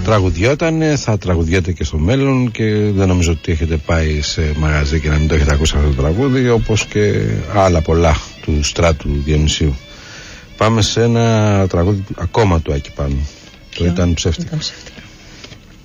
Τραγουδιότανε, θα τραγουδιέται και στο μέλλον και δεν νομίζω ότι έχετε πάει σε μαγαζί και να μην το έχετε ακούσει αυτό το τραγούδι, όπως και άλλα πολλά του Στράτου Διονυσίου. Πάμε σε ένα τραγούδι ακόμα του Άκη Πάνου. Το Ήταν ψεύτικα.